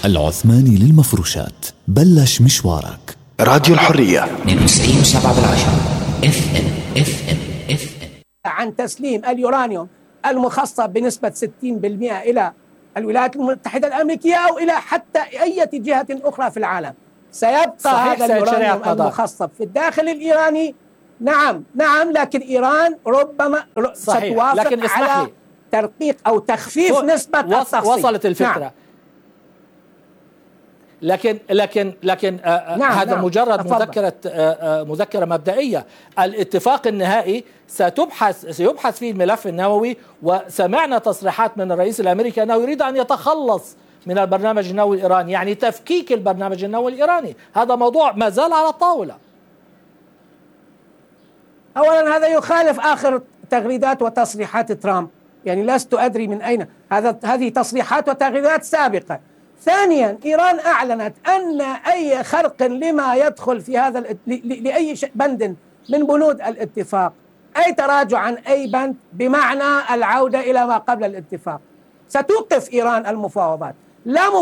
العثماني للمفروشات، بلش مشوارك. راديو الحرية 92.7 FM. عن تسليم اليورانيوم المخصب بنسبة 60% إلى الولايات المتحدة الأمريكية أو إلى حتى أي جهة أخرى في العالم. سيبقى هذا اليورانيوم المخصب في الداخل الإيراني. نعم، لكن إيران ربما ستوافق لكن على ترقيق أو تخفيف نسبة التخصيب. وصلت الفكرة. نعم. لكن هذا مجرد مذكرة مبدئية. الاتفاق النهائي سيبحث فيه الملف النووي، وسمعنا تصريحات من الرئيس الأمريكي أنه يريد أن يتخلص من البرنامج النووي الإيراني، يعني تفكيك البرنامج النووي الإيراني. هذا موضوع ما زال على الطاولة. أولا هذا يخالف آخر تغريدات وتصريحات ترامب، يعني لست أدري من أين هذه تصريحات وتغريدات سابقة. ثانيا، إيران أعلنت أن أي خرق لما يدخل في هذا لأي بند من بنود الاتفاق، أي تراجع عن أي بند بمعنى العودة إلى ما قبل الاتفاق، ستوقف إيران المفاوضات. لا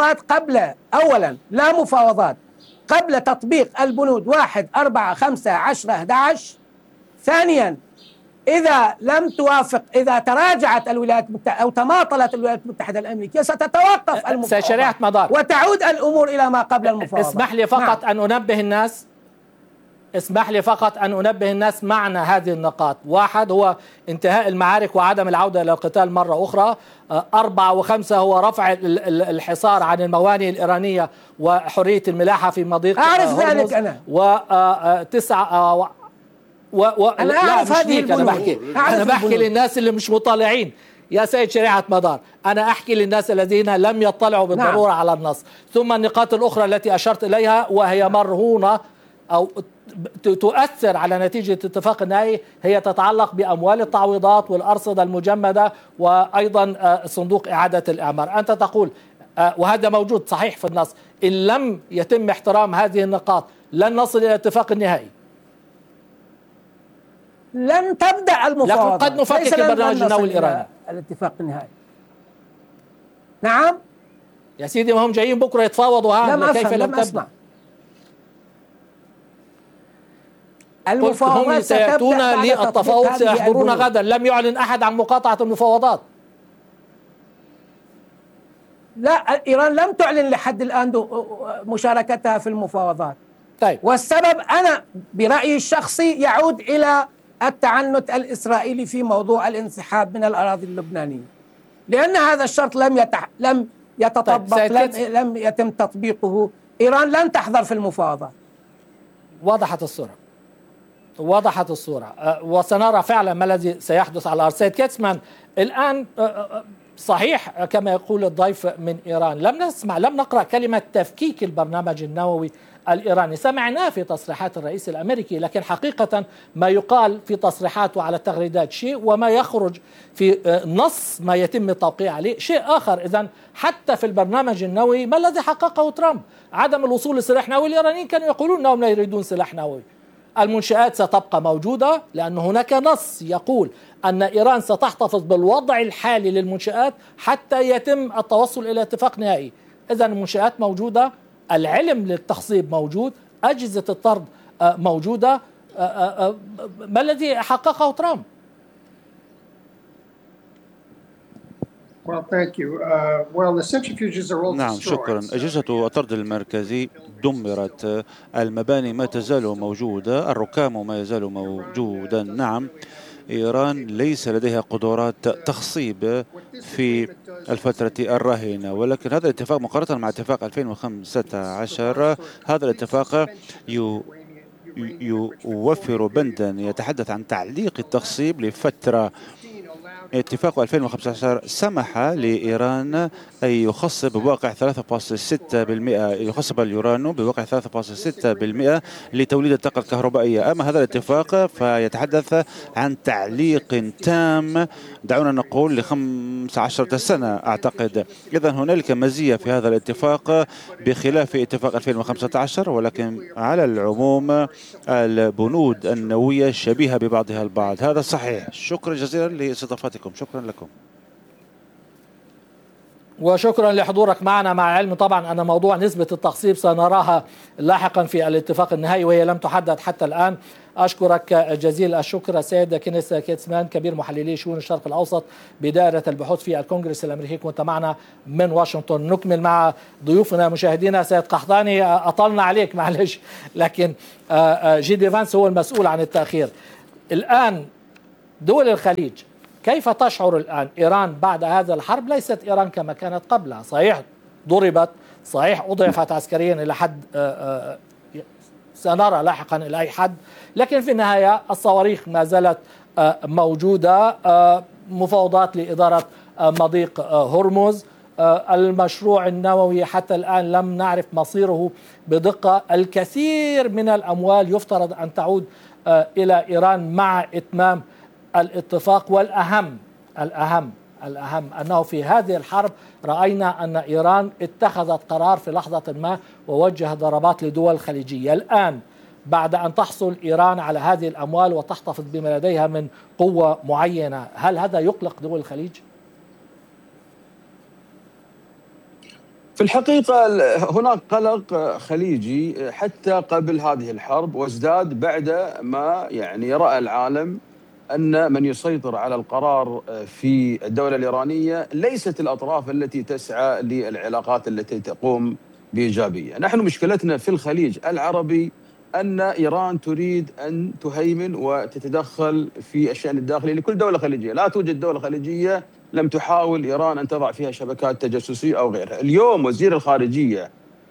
مفاوضات قبل تطبيق البنود 1 4 5 10 11. ثانيا، إذا لم توافق، إذا تراجعت الولايات المتحدة أو تماطلت الولايات المتحدة الأمريكية، ستتوقف المفاوضات وتعود الأمور إلى ما قبل المفاوضات. اسمح لي فقط أن أنبه الناس معنى هذه النقاط. 1 هو انتهاء المعارك وعدم العودة إلى القتال مرة أخرى. 4 و5 هو رفع الحصار عن الموانئ الإيرانية وحرية الملاحة في مضيق أعرف ذلك أنا. و9 أنا أعرف هذه البنود. أنا بحكي للناس اللي مش مطالعين يا سيد شريعة مدار. أنا أحكي للناس الذين لم يطلعوا بالضرورة على النص. ثم النقاط الأخرى التي أشرت إليها وهي مرهونة أو تؤثر على نتيجة الاتفاق النهائي، هي تتعلق بأموال التعويضات والأرصدة المجمدة وأيضا صندوق إعادة الإعمار. أنت تقول وهذا موجود صحيح في النص، إن لم يتم احترام هذه النقاط لن نصل إلى الاتفاق النهائي، لن تبدأ المفاوضات. لكن قد نفكك البرنامج النووي الإيراني. الاتفاق النهائي. نعم يا سيدي، ما هم جايين بكرة يتفاوضوا. كيف لم أسمع. هم سيأتون للتفاوض، سيحضرون غدا. لم يعلن أحد عن مقاطعة المفاوضات. لا، إيران لم تعلن لحد الآن مشاركتها في المفاوضات. طيب. والسبب أنا برأيي الشخصي يعود إلى التعنت الإسرائيلي في موضوع الانسحاب من الأراضي اللبنانية، لأن هذا الشرط لم يتطبق. لم يتم تطبيقه. إيران لن تحضر في المفاوضات. وضحت الصورة وسنرى فعلا ما الذي سيحدث على الأرض. سيد كيتسمان، الآن صحيح كما يقول الضيف من إيران، لم نقرأ كلمة تفكيك البرنامج النووي الإيراني. سمعناه في تصريحات الرئيس الأمريكي، لكن حقيقة ما يقال في تصريحات وعلى التغريدات شيء، وما يخرج في نص ما يتم التوقيع عليه شيء آخر. إذن حتى في البرنامج النووي ما الذي حققه ترامب؟ عدم الوصول لسلاح نووي. الإيرانيين كانوا يقولون أنهم لا يريدون سلاح نووي. المنشآت ستبقى موجودة لأن هناك نص يقول أن إيران ستحتفظ بالوضع الحالي للمنشآت حتى يتم التوصل إلى اتفاق نهائي. إذن المنشآت موجودة، العلم للتخصيب موجود، أجهزة الطرد موجودة. ما الذي حققه ترامب؟ نعم، شكرا. أجهزة الطرد المركزي دمرت، المباني ما تزال موجودة، الركام ما يزال موجودا. نعم، إيران ليس لديها قدرات تخصيب في الفترة الراهنة، ولكن هذا الاتفاق مقارنة مع اتفاق 2015، هذا الاتفاق يوفر بندا يتحدث عن تعليق التخصيب لفترة. اتفاق 2015 سمح لإيران أن يخصب بواقع 3.6%، يخصب اليورانيوم بواقع 3.6% لتوليد الطاقة الكهربائية. أما هذا الاتفاق فيتحدث عن تعليق تام، دعونا نقول ل15 سنة أعتقد. إذن هنالك مزية في هذا الاتفاق بخلاف اتفاق 2015، ولكن على العموم البنود النووية شبيهة ببعضها البعض. هذا صحيح. شكرا جزيلا لاستضافتكم. شكرا لكم. وشكرا لحضورك معنا، مع العلم طبعا أن موضوع نسبة التخصيب سنراها لاحقا في الاتفاق النهائي وهي لم تحدد حتى الآن. أشكرك جزيل الشكر السيد كينيث كيتسمان، كبير محللي شؤون الشرق الأوسط بدائرة البحوث في الكونغرس الأمريكي، كنت معنا من واشنطن. نكمل مع ضيوفنا مشاهدينا. سيد قحطاني أطلنا عليك معلش، لكن جي دي فانس هو المسؤول عن التأخير. الآن دول الخليج كيف تشعر الآن؟ إيران بعد هذا الحرب ليست إيران كما كانت قبلها، صحيح ضربت، صحيح أضعفت عسكريا إلى حد سنرى لاحقا إلى أي حد، لكن في النهاية الصواريخ ما زالت موجودة، مفاوضات لإدارة مضيق هرمز، المشروع النووي حتى الآن لم نعرف مصيره بدقة، الكثير من الأموال يفترض أن تعود إلى إيران مع إتمام الاتفاق. والأهم أنه في هذه الحرب رأينا أن إيران اتخذت قرار في لحظة ما ووجه ضربات لدول خليجية. الآن بعد أن تحصل إيران على هذه الأموال وتحتفظ بما لديها من قوة معينة، هل هذا يقلق دول الخليج؟ في الحقيقة هناك قلق خليجي حتى قبل هذه الحرب، وازداد بعد ما يعني رأى العالم أن من يسيطر على القرار في الدولة الإيرانية ليست الأطراف التي تسعى للعلاقات التي تقوم بإيجابية. نحن مشكلتنا في الخليج العربي أن إيران تريد أن تهيمن وتتدخل في الشأن الداخلي لكل دولة خليجية. لا توجد دولة خليجية لم تحاول إيران أن تضع فيها شبكات تجسسية أو غيرها. اليوم وزير الخارجية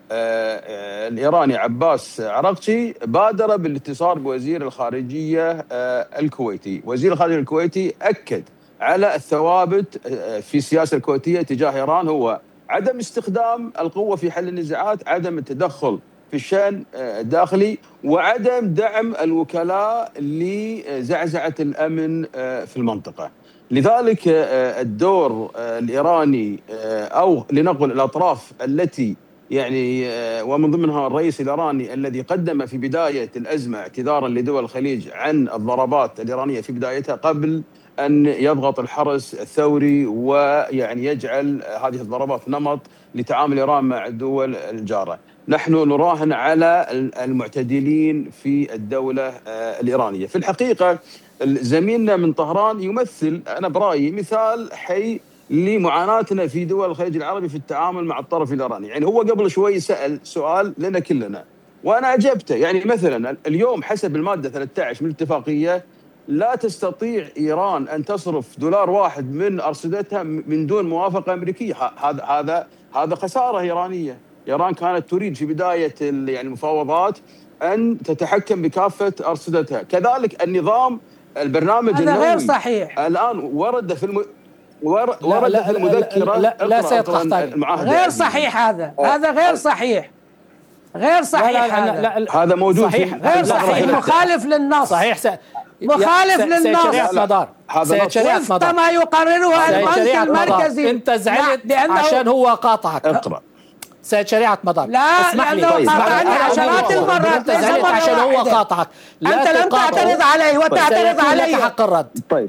الإيراني عباس عراقچي بادر بالاتصال بوزير الخارجية الكويتي. وزير الخارجية الكويتي أكد على الثوابت في السياسة الكويتية تجاه إيران، هو عدم استخدام القوة في حل النزاعات، عدم التدخل في الشأن الداخلي، وعدم دعم الوكلاء لزعزعة الأمن في المنطقة. لذلك الدور الإيراني أو لنقل الأطراف التي يعني ومن ضمنها الرئيس الإيراني الذي قدم في بداية الأزمة اعتذارا لدول الخليج عن الضربات الإيرانية في بدايتها قبل أن يضغط الحرس الثوري ويعني يجعل هذه الضربات نمط لتعامل إيران مع الدول الجارة. نحن نراهن على المعتدلين في الدولة الإيرانية. في الحقيقة زميلنا من طهران يمثل أنا برأيي مثال حي لمعاناتنا في دول الخليج العربي في التعامل مع الطرف الإيراني. يعني هو قبل شوي سأل سؤال لنا كلنا وأنا أجبته. يعني مثلا اليوم حسب المادة 13 من الاتفاقية لا تستطيع إيران أن تصرف دولار واحد من أرصدتها من دون موافقة أمريكية. هذا خسارة إيرانية. إيران كانت تريد في بداية يعني المفاوضات أن تتحكم بكافة أرصدتها. كذلك النظام البرنامج هذا النووي غير صحيح. الآن ورد في ورد في المذكرة لا سيد قحطاني غير صحيح. هذا غير صحيح. غير صحيح. هذا موجود صحيح. غير صحيح. مخالف للنص. صحيح. مخالف للنص. شريعة مدار. وفق ما يقررها البنك المركزي. انت زعلت عشان هو قاطعك. اقرأ. سيد شريعة مدار لا اسمح لي. قاطعني عشرات المرات. انت زعلت عشان هو قاطعك. انت لم تعترض عليه وتعترض عليه. حق الرد. طيب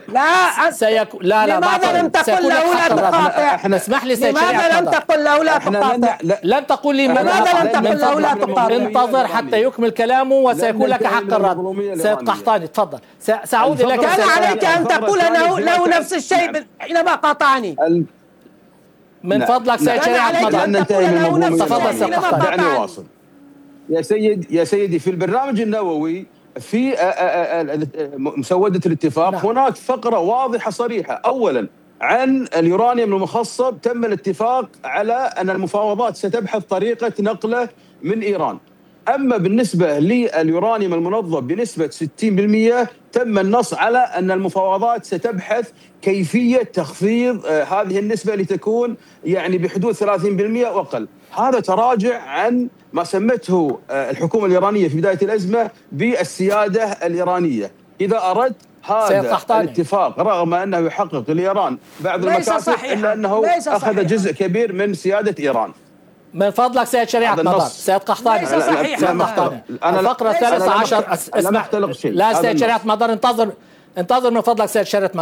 لا لماذا لم تقل له لا تقاطع؟ اسمح لي سيد شريعة لماذا لم تقل له لا تقاطع؟ لن تقول لي لماذا لم تقل له لا تقاطع؟ انتظر حتى يكمل كلامه وسيكون لك حق الرد. سيد قحطاني تفضل. سأعود إليك. كان عليك أن تقول له نفس الشيء حينما قاطعني. من فضلك سيد شريعة مدار. تفضل سيد قحطاني. دعني واصل. يا سيدي في البرنامج النووي في مسودة الاتفاق هناك فقرة واضحة صريحة. أولا عن اليورانيوم المخصب تم الاتفاق على أن المفاوضات ستبحث طريقة نقله من إيران. أما بالنسبة لليورانيوم المنظف بنسبة 60% تم النص على أن المفاوضات ستبحث كيفية تخفيض هذه النسبة لتكون يعني بحدود 30% وأقل. هذا تراجع عن ما سمته الحكومة الإيرانية في بداية الأزمة بالسيادة الإيرانية. إذا أردت هذا الاتفاق رغم أنه يحقق لإيران بعض المكاسب إلا أنه أخذ جزء كبير من سيادة إيران. من فضلك سيد شريعة مدار. سيد قحطاني. ليس صحيح. الفقرة 13 اسمع. لا سيد شريعة مدار انتظر من فضلك سيد شريعة مدار.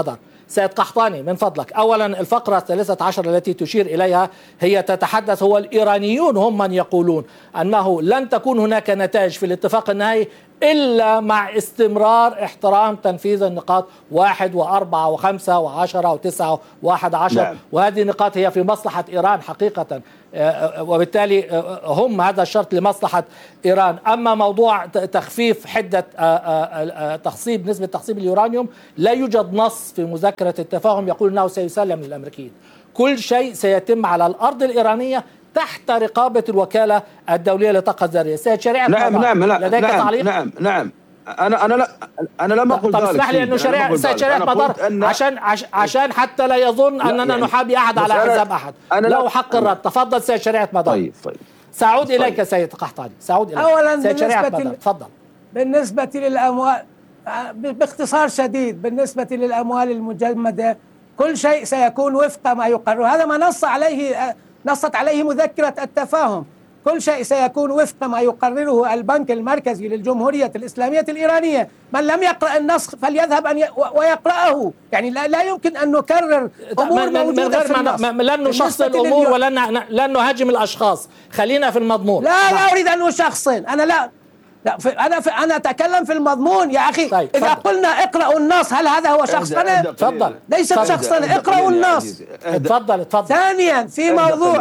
سيد قحطاني من فضلك، أولا الفقرة 13 التي تشير إليها هي تتحدث، هو الإيرانيون هم من يقولون أنه لن تكون هناك نتائج في الاتفاق النهائي إلا مع استمرار احترام تنفيذ النقاط 1 و4 و5 و10 و9 و11. نعم. وهذه النقاط هي في مصلحة إيران حقيقة، وبالتالي هم هذا الشرط لمصلحة إيران. أما موضوع تخفيف حدة نسبة تخصيب اليورانيوم، لا يوجد نص في مذكرة التفاهم يقول أنه سيسلم للأمريكيين. كل شيء سيتم على الأرض الإيرانية تحت رقابة الوكالة الدولية للطاقة الذرية. سيد شريعة نعم لديك تعليق؟ نعم أنا لم أقل ذلك. اسمح لي أنه سيد شريعة مدار عشان حتى لا يظن أننا نحابي أحد على حساب أحد. له حق الرد. تفضل سيد شريعة مدار. طيب. سأعود إليك سيد قحطاني، سأعود إليك. أولا سيد شريعة مدار تفضل. بالنسبة للأموال، باختصار شديد، بالنسبة للأموال المجمدة كل شيء سيكون وفق ما يقرر. هذا ما نصت عليه مذكرة التفاهم. كل شيء سيكون وفق ما يقرره البنك المركزي للجمهورية الإسلامية الإيرانية. من لم يقرأ النص فليذهب ويقرأه. يعني لا يمكن أن نكرر أمور موجودة في النص. لن نشخص الأمور ولن نهاجم الأشخاص. خلينا في المضمون. لا أريد أن أشخصن. أنا أتكلم في المضمون يا أخي. طيب. إذا قلنا اقرأوا النص، هل هذا هو شخصنة؟ تفضل. ليست شخصنة، اقرأوا النص. تفضل. ثانيا في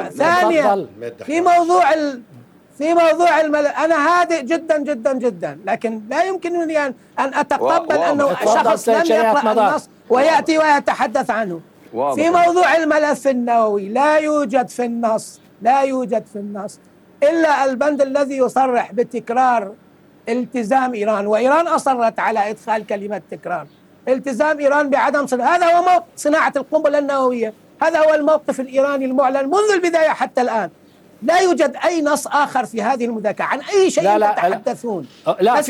موضوع أنا هادئ جدا جدا جدا، لكن لا يمكنني أن أتقبل أنه شخص لم يقرأ النص ويأتي ويتحدث عنه. في موضوع الملف النووي لا يوجد في النص إلا البند الذي يصرح بتكرار التزام إيران، وإيران أصرت على إدخال كلمة تكرار. التزام إيران بعدم هذا هو موقف صناعة القنبلة النووية. هذا هو الموقف الإيراني المعلن منذ البداية حتى الآن. لا يوجد أي نص آخر في هذه المذاكرة عن أي شيء تتحدثون. لا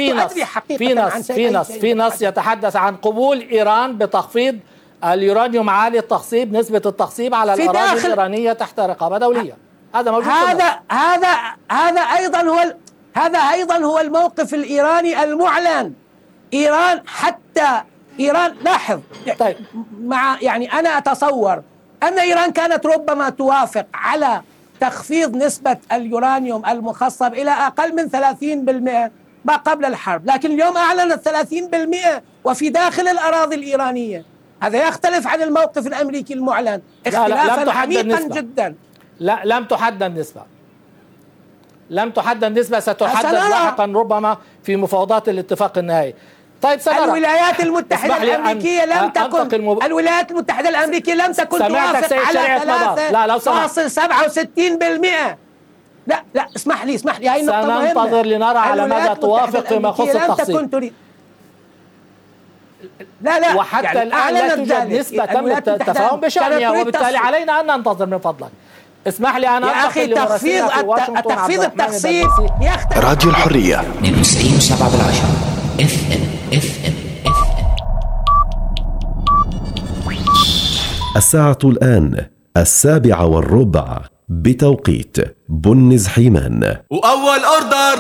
في نص يتحدث عن قبول إيران بتخفيض اليورانيوم عالي التخصيب، نسبة التخصيب على الأراضي الإيرانية تحت رقابة دولية. هذا موجود. هذا أيضا هو الموقف الإيراني المعلن. إيران لاحظ. طيب. أنا أتصور أن إيران كانت ربما توافق على تخفيض نسبة اليورانيوم المخصب إلى أقل من 30% ما قبل الحرب، لكن اليوم أعلنت 30% وفي داخل الأراضي الإيرانية. هذا يختلف عن الموقف الأمريكي المعلن اختلافا عميقا جدا. لا، لم تحدد نسبة ستحدد لاحقا ربما في مفاوضات الاتفاق النهائي. طيب الولايات المتحدة الأمريكية لم تكن توافق على 3.67%. لا اسمح لي هاي النقطة مهمة. سننتظر لنرى على ماذا توافق فيما يخص التخصيب. لا وحتى الآن لا توجد نسبة تم التفاهم بشأنها، وبالتالي علينا أن ننتظر من فضلك. اسمح لي أن أخي تخفيض التخصيب راديو الحرية 92.7 FM. الساعة الآن 7:15 بتوقيت بنز حيمان. وأول أوردر